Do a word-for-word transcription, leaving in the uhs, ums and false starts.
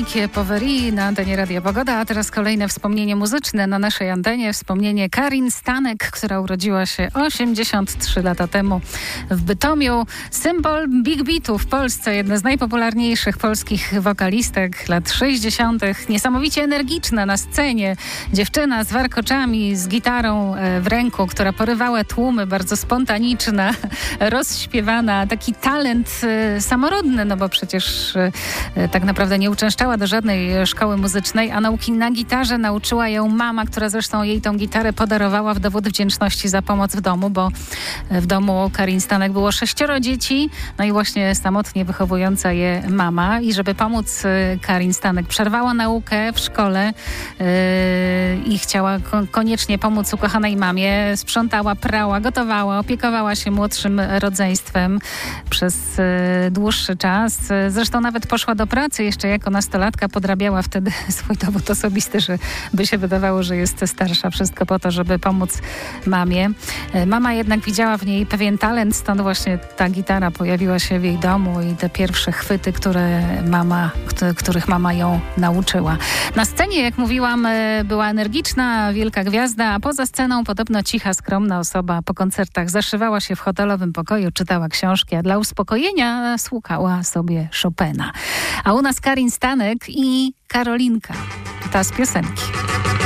Ankie Poveri na antenie Radia Pogoda, a teraz kolejne wspomnienie muzyczne na naszej antenie. Wspomnienie Karin Stanek, która urodziła się osiemdziesiąt trzy lata temu w Bytomiu. Symbol big beatu w Polsce, jedna z najpopularniejszych polskich wokalistek lat sześćdziesiątych. Niesamowicie energiczna na scenie. Dziewczyna z warkoczami, z gitarą w ręku, która porywała tłumy, bardzo spontaniczna, rozśpiewana. Taki talent samorodny, no bo przecież tak naprawdę nie uczęszczała do żadnej szkoły muzycznej, a nauki na gitarze nauczyła ją mama, która zresztą jej tą gitarę podarowała w dowód wdzięczności za pomoc w domu, bo w domu Karin Stanek było sześcioro dzieci, no i właśnie samotnie wychowująca je mama. I żeby pomóc Karin Stanek, przerwała naukę w szkole yy, i chciała ko- koniecznie pomóc ukochanej mamie. Sprzątała, prała, gotowała, opiekowała się młodszym rodzeństwem przez yy, dłuższy czas. Zresztą nawet poszła do pracy jeszcze jako nastolatka, podrabiała wtedy swój dowód osobisty, że by się wydawało, że jest starsza. Wszystko po to, żeby pomóc mamie. Mama jednak widziała w niej pewien talent, stąd właśnie ta gitara pojawiła się w jej domu i te pierwsze chwyty, które mama, których mama ją nauczyła. Na scenie, jak mówiłam, była energiczna, wielka gwiazda, a poza sceną podobno cicha, skromna osoba. Po koncertach zaszywała się w hotelowym pokoju, czytała książki, a dla uspokojenia słuchała sobie Chopina. A u nas Karin Stanek i Karolinka. Ta z piosenki.